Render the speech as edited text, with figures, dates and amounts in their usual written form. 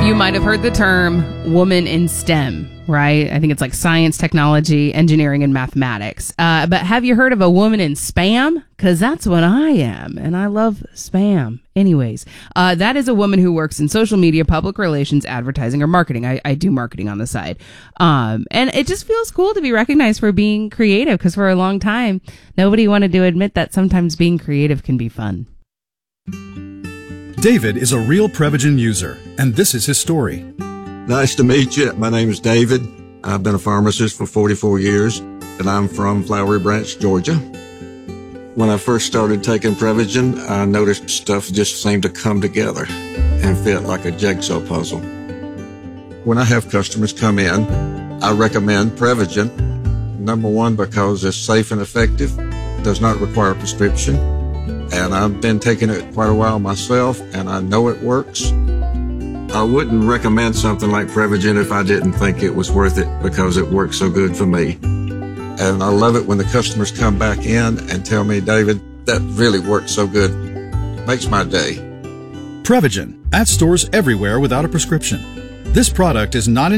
You might have heard the term woman in STEM, right? I think it's like science, technology, engineering, and mathematics. But have you heard of a woman in spam? Because that's what I am, and I love spam. Anyways, that is a woman who works in social media, public relations, advertising, or marketing. I do marketing on the side. And it just feels cool to be recognized for being creative, because for a long time, nobody wanted to admit that sometimes being creative can be fun. David is a real Prevagen user, and this is his story. Nice to meet you. My name is David. I've been a pharmacist for 44 years, and I'm from Flowery Branch, Georgia. When I first started taking Prevagen, I noticed stuff just seemed to come together and fit like a jigsaw puzzle. When I have customers come in, I recommend Prevagen. Number one, because it's safe and effective, does not require a prescription. And I've been taking it quite a while myself, and I know it works. I wouldn't recommend something like Prevagen if I didn't think it was worth it, because it works so good for me. And I love it when the customers come back in and tell me, David, that really worked so good. Makes my day. Prevagen, at stores everywhere without a prescription. This product is not